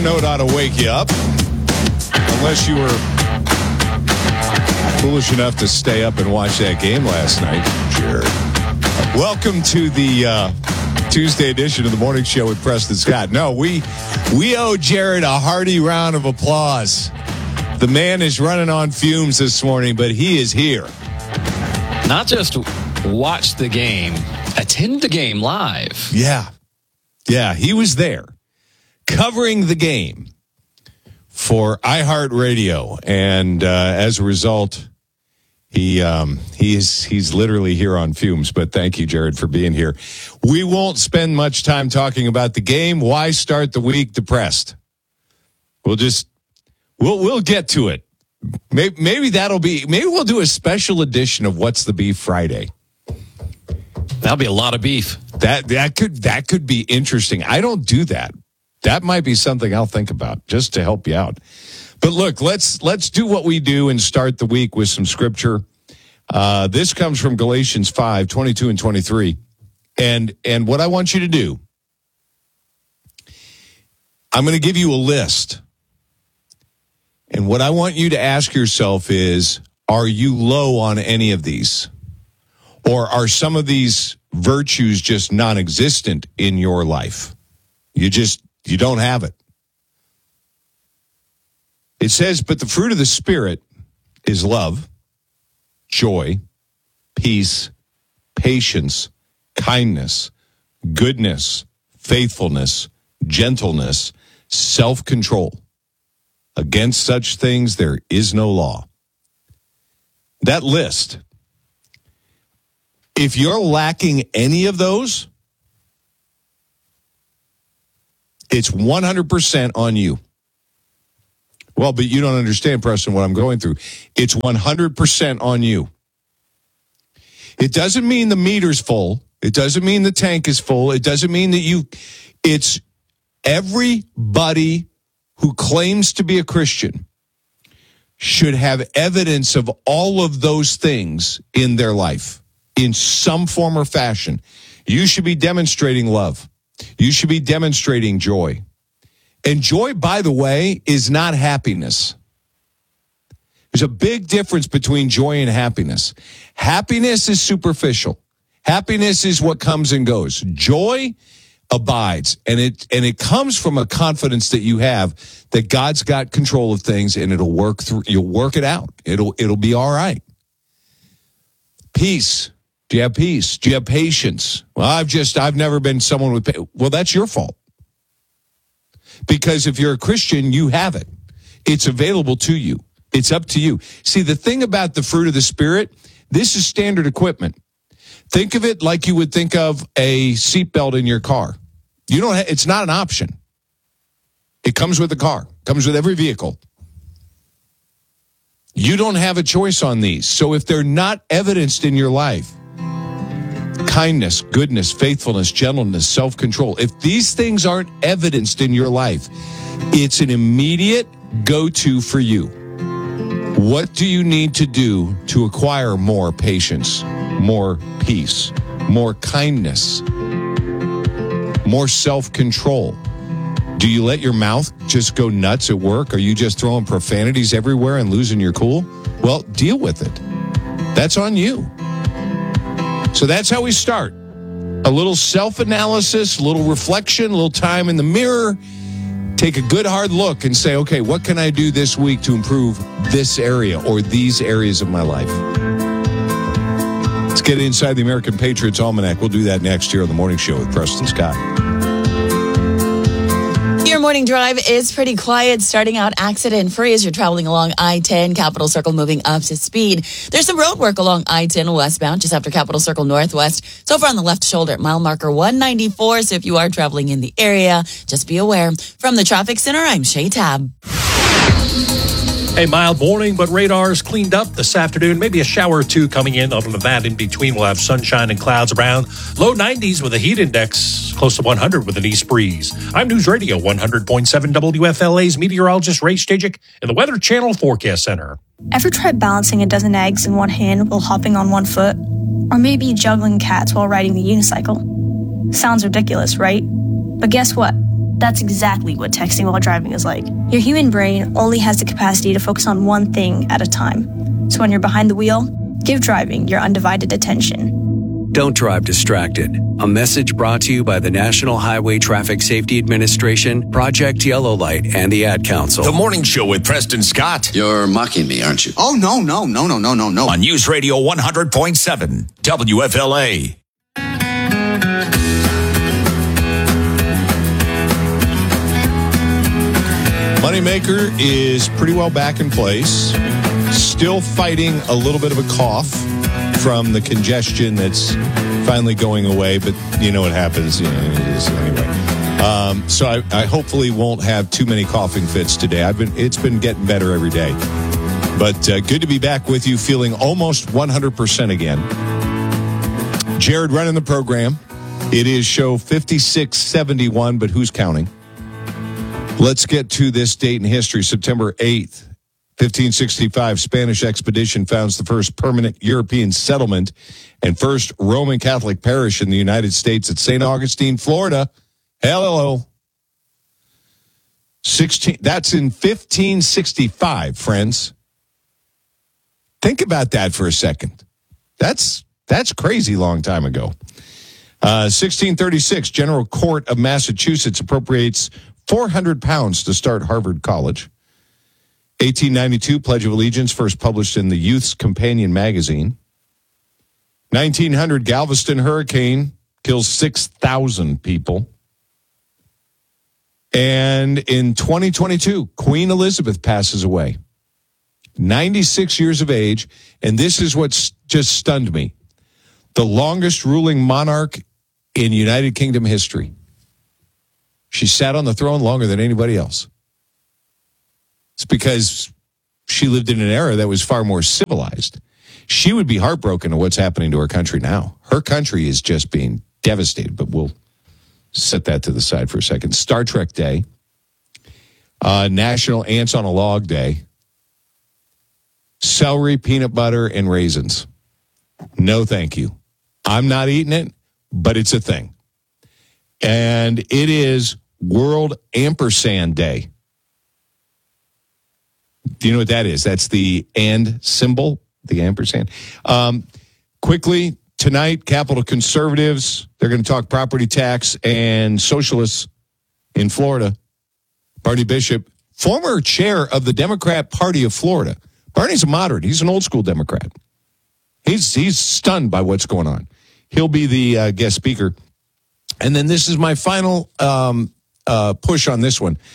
note ought to wake you up. Unless you were foolish enough to stay up and watch that game last night, Jared. Welcome to the Tuesday edition of the Morning Show with Preston Scott. No, we owe Jared a hearty round of applause. The man is running on fumes this morning, but he is here. Not just watch the game, attend the game live. Yeah, he was there covering the game for iHeartRadio, and as a result, he's literally here on fumes. But thank you, Jared, for being here. We won't spend much time talking about the game. Why start the week depressed? We'll get to it. Maybe we'll do a special edition of What's the Beef Friday. That'll be a lot of beef. That could be interesting. I don't do that. That might be something I'll think about just to help you out. But look, let's do what we do and start the week with some scripture. This comes from Galatians 5:22 and 23. And what I want you to do, I'm going to give you a list. And what I want you to ask yourself is, are you low on any of these? Or are some of these virtues just non-existent in your life? You don't have it. It says, but the fruit of the Spirit is love, joy, peace, patience, kindness, goodness, faithfulness, gentleness, self-control. Against such things there is no law. That list, if you're lacking any of those, it's 100% on you. Well, but you don't understand, Preston, what I'm going through. It's 100% on you. It doesn't mean the meter's full. It doesn't mean the tank is full. It doesn't mean that it's everybody who claims to be a Christian should have evidence of all of those things in their life in some form or fashion. You should be demonstrating love. You should be demonstrating joy. And joy, by the way, is not happiness. There's a big difference between joy and happiness. Happiness is superficial. Happiness is what comes and goes. Joy abides, and it comes from a confidence that you have that God's got control of things, and it'll work through. You'll work it out. It'll be all right. Peace. Do you have peace? Do you have patience? Well, I've never been someone with. Well, that's your fault. Because if you're a Christian, you have it. It's available to you. It's up to you. See, the thing about the fruit of the Spirit, this is standard equipment. Think of it like you would think of a seatbelt in your car. It's not an option. It comes with the car. Comes with every vehicle. You don't have a choice on these. So if they're not evidenced in your life, kindness, goodness, faithfulness, gentleness, self-control, if these things aren't evidenced in your life, it's an immediate go-to for you. What do you need to do to acquire more patience, more peace, more kindness, more self-control? Do you let your mouth just go nuts at work? Are you just throwing profanities everywhere and losing your cool? Well, deal with it. That's on you. So that's how we start. A little self-analysis, a little reflection, a little time in the mirror. Take a good hard look and say, okay, what can I do this week to improve this area or these areas of my life? Let's get inside the American Patriots Almanac. We'll do that next year on the Morning Show with Preston Scott. Your morning drive is pretty quiet, starting out accident-free as you're traveling along I-10, Capitol Circle moving up to speed. There's some road work along I-10 westbound, just after Capitol Circle Northwest. So far on the left shoulder at mile marker 194. So if you are traveling in the area, just be aware. From the Traffic Center, I'm Shay Tab. A mild morning, but radar's cleaned up this afternoon. Maybe a shower or two coming in. Other than that, in between, we'll have sunshine and clouds around. Low 90s with a heat index close to 100 with an east breeze. I'm News Radio 100.7 WFLA's meteorologist Ray Stajic in the Weather Channel Forecast Center. Ever tried balancing a dozen eggs in one hand while hopping on one foot? Or maybe juggling cats while riding the unicycle? Sounds ridiculous, right? But guess what? That's exactly what texting while driving is like. Your human brain only has the capacity to focus on one thing at a time. So when you're behind the wheel, give driving your undivided attention. Don't drive distracted. A message brought to you by the National Highway Traffic Safety Administration, Project Yellow Light, and the Ad Council. The Morning Show with Preston Scott. You're mocking me, aren't you? Oh, no. On News Radio 100.7, WFLA. Moneymaker is pretty well back in place. Still fighting a little bit of a cough from the congestion that's finally going away, but you know what happens, anyway. So I hopefully won't have too many coughing fits today. It's been getting better every day. But good to be back with you, feeling almost 100% again. Jared running the program. It is show 5671, but who's counting? Let's get to this date in history. September 8th, 1565, Spanish expedition founds the first permanent European settlement and first Roman Catholic parish in the United States at St. Augustine, Florida. Hello. That's in 1565, friends. Think about that for a second. That's crazy long time ago. 1636, General Court of Massachusetts appropriates 400 pounds to start Harvard College. 1892, Pledge of Allegiance, first published in the Youth's Companion magazine. 1900, Galveston hurricane kills 6,000 people. And in 2022, Queen Elizabeth passes away. 96 years of age, and this is what's just stunned me. The longest ruling monarch in United Kingdom history. She sat on the throne longer than anybody else. It's because she lived in an era that was far more civilized. She would be heartbroken at what's happening to her country now. Her country is just being devastated, but we'll set that to the side for a second. Star Trek Day. National Ants on a Log Day. Celery, peanut butter, and raisins. No, thank you. I'm not eating it, but it's a thing. And it is World Ampersand Day. Do you know what that is? That's the and symbol, the ampersand. Quickly, tonight, Capitol conservatives, they're going to talk property tax, and socialists in Florida. Barney Bishop, former chair of the Democrat Party of Florida. Barney's a moderate. He's an old school Democrat. He's stunned by what's going on. He'll be the guest speaker. And then this is my final push on this one.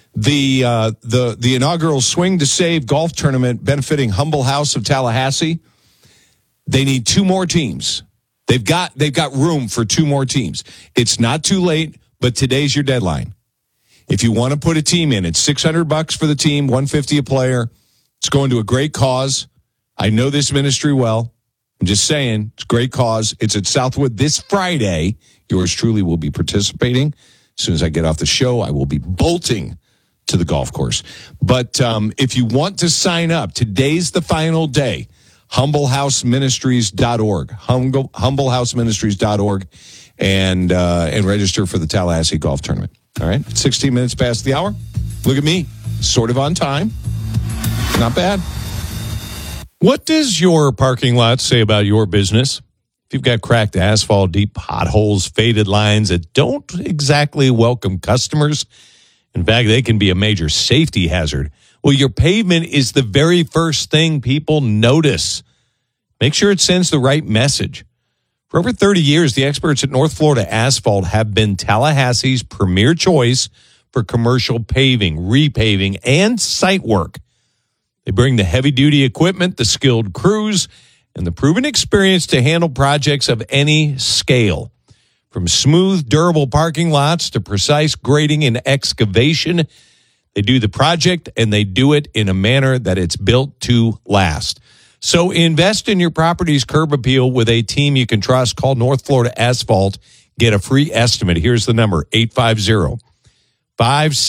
The inaugural Swing to Save golf tournament benefiting Humble House of Tallahassee. They need 2 more teams. They've got room for 2 more teams. It's not too late, but today's your deadline. If you want to put a team in, it's $600 for the team, $150 a player. It's going to a great cause. I know this ministry well. I'm just saying, it's a great cause. It's at Southwood this Friday. Yours truly will be participating. As soon as I get off the show, I will be bolting to the golf course. But if you want to sign up, today's the final day. HumbleHouseMinistries.org. HumbleHouseMinistries.org and register for the Tallahassee Golf Tournament. All right? 16 minutes past the hour. Look at me. Sort of on time. Not bad. What does your parking lot say about your business? If you've got cracked asphalt, deep potholes, faded lines that don't exactly welcome customers, in fact, they can be a major safety hazard. Well, your pavement is the very first thing people notice. Make sure it sends the right message. For over 30 years, the experts at North Florida Asphalt have been Tallahassee's premier choice for commercial paving, repaving, and site work. They bring the heavy-duty equipment, the skilled crews, and the proven experience to handle projects of any scale. From smooth, durable parking lots to precise grading and excavation, they do the project, and they do it in a manner that it's built to last. So invest in your property's curb appeal with a team you can trust. Call North Florida Asphalt. Get a free estimate. Here's the number,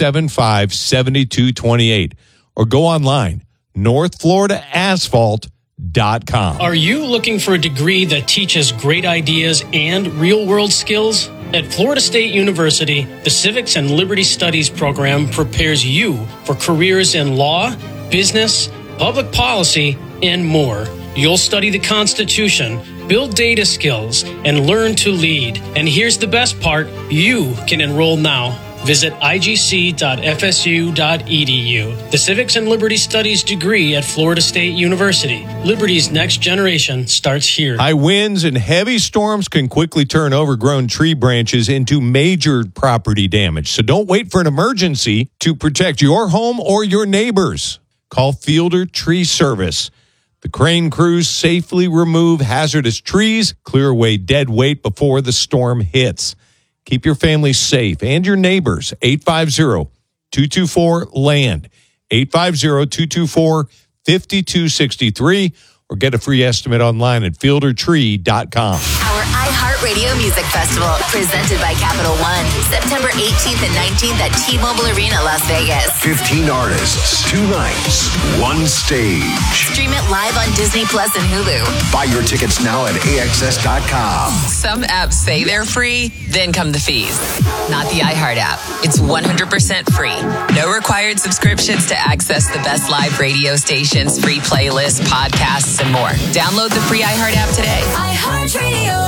850-575-7228. Or go online, northfloridaasphalt.com. Are you looking for a degree that teaches great ideas and real-world skills? At Florida State University, the Civics and Liberty Studies program prepares you for careers in law, business, public policy, and more. You'll study the Constitution, build data skills, and learn to lead. And here's the best part, you can enroll now. Visit igc.fsu.edu. The Civics and Liberty Studies degree at Florida State University. Liberty's next generation starts here. High winds and heavy storms can quickly turn overgrown tree branches into major property damage. So don't wait for an emergency to protect your home or your neighbors. Call Fielder Tree Service. The crane crews safely remove hazardous trees, clear away dead weight before the storm hits. Keep your family safe and your neighbors. 850-224-LAND. 850-224-5263. Or get a free estimate online at fieldertree.com. Our iHeartRadio Music Festival, presented by Capital One, September 18th and 19th at T-Mobile Arena, Las Vegas. 15 artists, 2 nights, 1 stage. Stream it live on Disney Plus and Hulu. Buy your tickets now at AXS.com. Some apps say they're free, then come the fees. Not the iHeart app. It's 100% free. No required subscriptions to access the best live radio stations, free playlists, podcasts, and more. Download the free iHeart app today. iHeartRadio.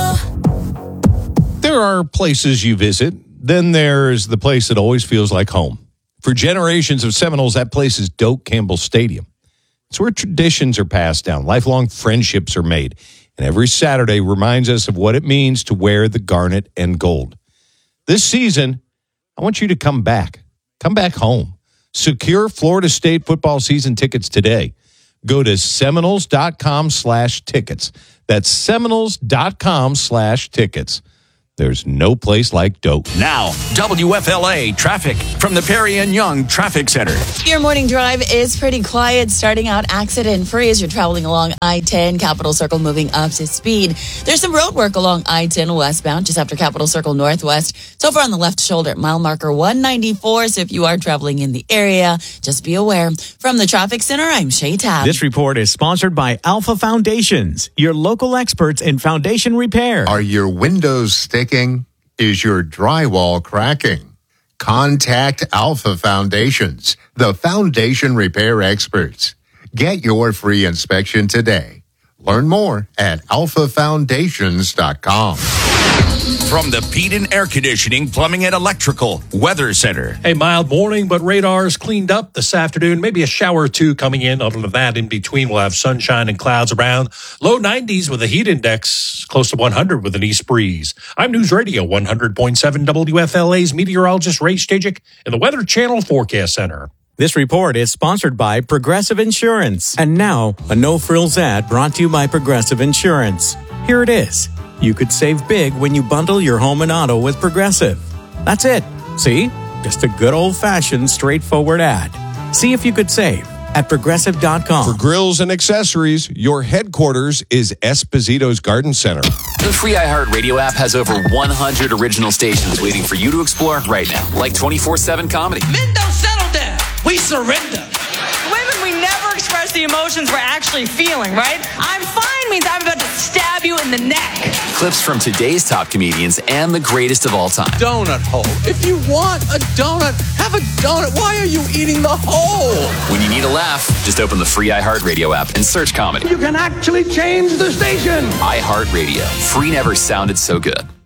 There are places you visit. Then there's the place that always feels like home. For generations of Seminoles, that place is Doak Campbell Stadium. It's where traditions are passed down, lifelong friendships are made, and every Saturday reminds us of what it means to wear the garnet and gold. This season, I want you to come back. Come back home. Secure Florida State football season tickets today. Go to Seminoles.com/tickets. That's Seminoles.com/tickets. There's no place like Doak. Now, WFLA traffic from the Perry and Young Traffic Center. Your morning drive is pretty quiet, starting out accident-free as you're traveling along I-10, Capitol Circle moving up to speed. There's some road work along I-10 westbound, just after Capitol Circle Northwest. So far on the left shoulder, mile marker 194. So if you are traveling in the area, just be aware. From the Traffic Center, I'm Shay Tab. This report is sponsored by Alpha Foundations, your local experts in foundation repair. Are your windows sticking? Is your drywall cracking? Contact Alpha Foundations, the foundation repair experts. Get your free inspection today. Learn more at alphafoundations.com. From the Peden Air Conditioning, Plumbing, and Electrical Weather Center. A mild morning, but radars cleaned up this afternoon. Maybe a shower or two coming in. Other than that, in between, we'll have sunshine and clouds around. Low 90s with a heat index close to 100 with an east breeze. I'm News Radio 100.7 WFLA's meteorologist Ray Stajic in the Weather Channel Forecast Center. This report is sponsored by Progressive Insurance. And now, a no-frills ad brought to you by Progressive Insurance. Here it is. You could save big when you bundle your home and auto with Progressive. That's it. See? Just a good old-fashioned, straightforward ad. See if you could save at Progressive.com. For grills and accessories, your headquarters is Esposito's Garden Center. The free iHeartRadio app has over 100 original stations waiting for you to explore right now, like 24/7 comedy. Men don't settle down. We surrender. Women, we never express the emotions we're actually feeling, right? I'm fine means I'm about to stab you in the neck. Clips from today's top comedians and the greatest of all time. Donut hole. If you want a donut, have a donut. Why are you eating the hole? When you need a laugh, just open the free iHeartRadio app and search comedy. You can actually change the station. iHeartRadio. Free never sounded so good.